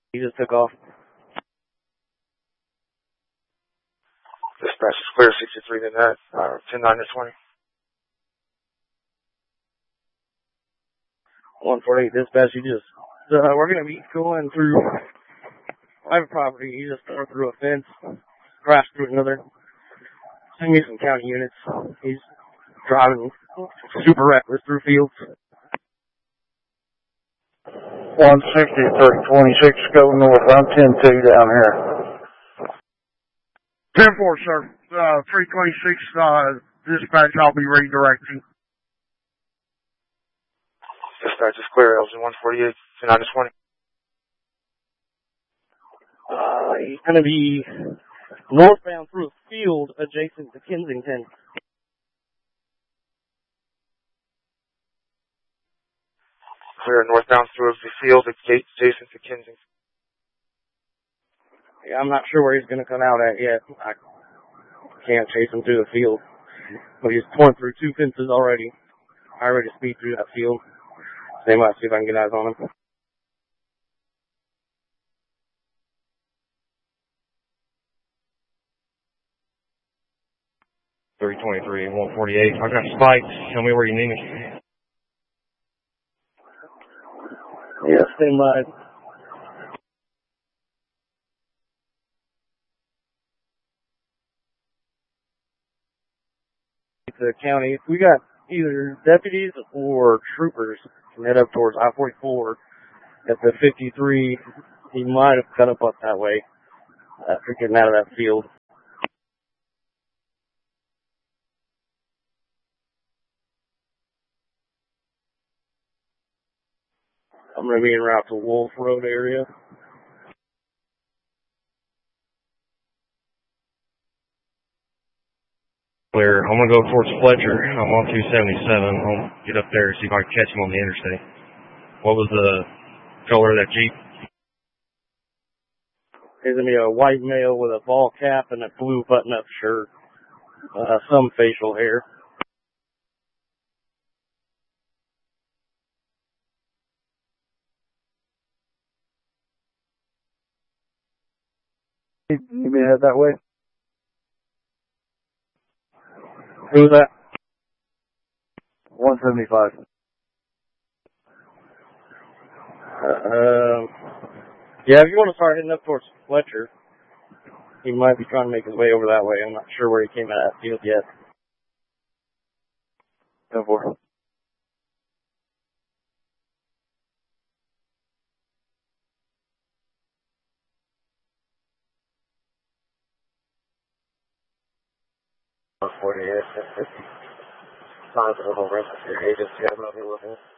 He just took off. Dispatch is clear, 63 to net, 10-9 to 20. 148 dispatch, we're going to be going through private property. He just tore through a fence, crashed through another. Send me some county units. He's driving super reckless through fields. 160 for 26 go north. I'm 10-2 down here. 10-4, sir. 326, dispatch, I'll be redirecting. Dispatch is clear, LG 148, 10-9 to 20. He's going to be northbound through a field adjacent to Kensington. Clear northbound through the field adjacent to Kensington. Yeah, I'm not sure where he's going to come out at yet. I can't chase him through the field. But he's torn through 2 fences already. I already speed through that field. Same way, see if I can get eyes on him. .323, 148. I got spikes. Tell me where you need me. Yeah, stand by. The county. If we got either deputies or troopers can head up towards I-44 at the 53, he might have cut up that way after getting out of that field. I'm going to be en route to Wolf Road area. Clear. I'm going to go towards Fletcher. I'm on 277. I'm going to get up there and see if I can catch him on the interstate. What was the color of that Jeep? He's going to be a white male with a ball cap and a blue button-up shirt. Some facial hair. You may head that way. Who's that? 175. Yeah, if you want to start heading up towards Fletcher, he might be trying to make his way over that way. I'm not sure where he came out of that field yet. 10-4. Signs of a rest of your agency. I'm not looking.